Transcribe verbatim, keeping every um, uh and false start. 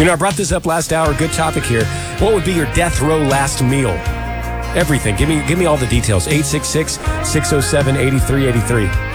You know, I brought this up last hour. Good topic here. What would be your death row last meal? Everything. Give me, give me all the details. eight six six, six oh seven, eight three eight three.